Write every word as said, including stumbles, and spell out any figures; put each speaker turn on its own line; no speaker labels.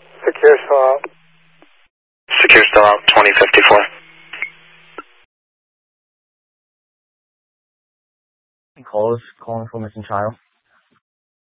Secure still out.
Secure still out, twenty fifty-four.
Calls calling for missing child.